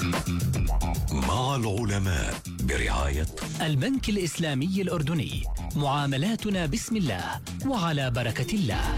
مع العلماء برعاية البنك الإسلامي الأردني. معاملاتنا بسم الله وعلى بركة الله.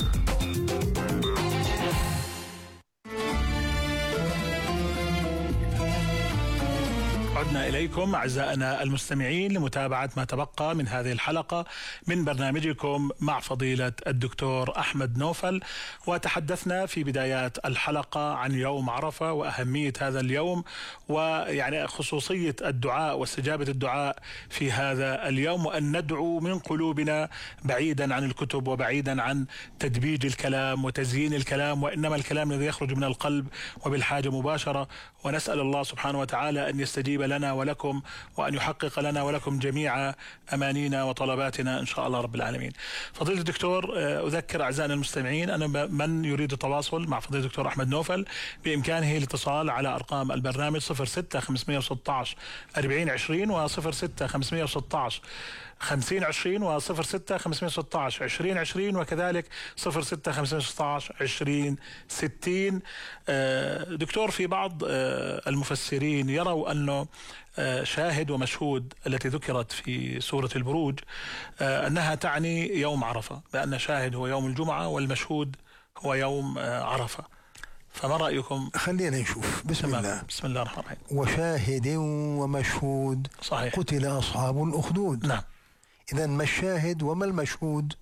عدنا إليكم أعزائنا المستمعين لمتابعة ما تبقى من هذه الحلقة من برنامجكم مع فضيلة الدكتور أحمد نوفل. وتحدثنا في بدايات الحلقة عن يوم عرفة وأهمية هذا اليوم، ويعني خصوصية الدعاء واستجابة الدعاء في هذا اليوم، وأن ندعو من قلوبنا بعيدا عن الكتب وبعيدا عن تدبيج الكلام وتزيين الكلام، وإنما الكلام الذي يخرج من القلب وبالحاجة مباشرة. ونسأل الله سبحانه وتعالى أن يستجيب لنا ولكم، وأن يحقق لنا ولكم جميع أمانينا وطلباتنا إن شاء الله رب العالمين. فضيلة الدكتور، أذكر أعزائنا المستمعين أن من يريد التواصل مع فضيلة الدكتور أحمد نوفل بإمكانه الاتصال على أرقام البرنامج 06 516 4020 و 06 516 5020 و 06 516 2020 وكذلك 06 516 2060. دكتور، في بعض المفسرين يروا أنه شاهد ومشهود التي ذكرت في سورة البروج أنها تعني يوم عرفة، بأن شاهد هو يوم الجمعة والمشهود هو يوم عرفة، فما رأيكم؟ خلينا نشوف. بسم الله الرحمن الرحيم. وشاهد ومشهود. صحيح. قتل أصحاب الأخدود. نعم. إذن ما الشاهد وما المشهود؟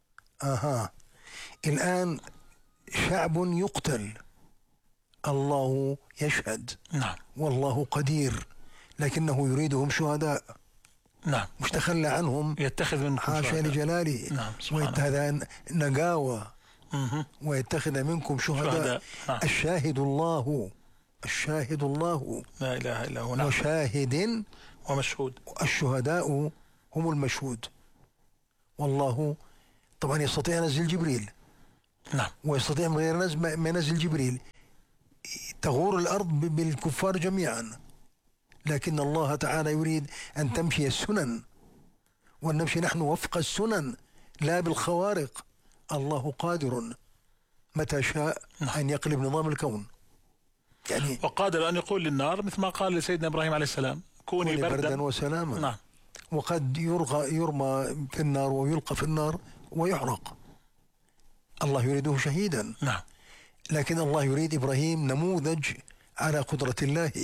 الآن شعب يقتل، الله يشهد. نعم. والله قدير، لكنه يريدهم شهداء. نعم. مش تخلى عنهم، يتخذ منكم حاشا لجلاله. نعم. ويتخذ نقاوة ويتخذ منكم شهداء. نعم. الشاهد الله، الشاهد الله، لا إله إلا هو. نعم. وشاهد ومشهود. الشهداء هم المشهود. والله طبعا يستطيع نزل جبريل. نعم. ويستطيع من غير ما ينزل جبريل تغور الأرض بالكفار جميعا، لكن الله تعالى يريد أن تمشي السنن، وأن نمشي نحن وفق السنن لا بالخوارق. الله قادر متى شاء أن يقلب نظام الكون، يعني وقادر أن يقول للنار مثل ما قال لسيدنا إبراهيم عليه السلام كوني بردا وسلاما. نعم. وقد يرمى في النار ويلقى في النار ويحرق. الله يريده شهيدا. نعم. لكن الله يريد إبراهيم نموذج على قدرة الله.